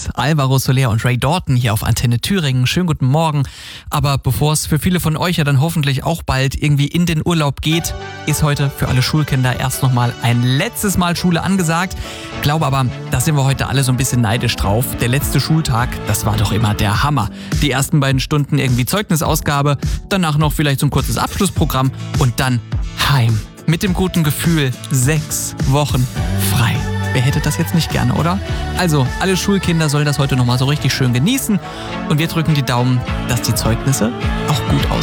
Kids, Alvaro Soler und Ray Dalton hier auf Antenne Thüringen. Schönen guten Morgen. Aber bevor es für viele von euch ja dann hoffentlich auch bald irgendwie in den Urlaub geht, ist heute für alle Schulkinder erst nochmal ein letztes Mal Schule angesagt. Glaube aber, da sind wir heute alle so ein bisschen neidisch drauf. Der letzte Schultag, das war doch immer der Hammer. Die ersten beiden Stunden irgendwie Zeugnisausgabe, danach noch vielleicht so ein kurzes Abschlussprogramm und dann heim. Mit dem guten Gefühl, 6 Wochen frei. Wer hätte das jetzt nicht gerne, oder? Also, alle Schulkinder sollen das heute nochmal so richtig schön genießen. Und wir drücken die Daumen, dass die Zeugnisse auch gut aussehen.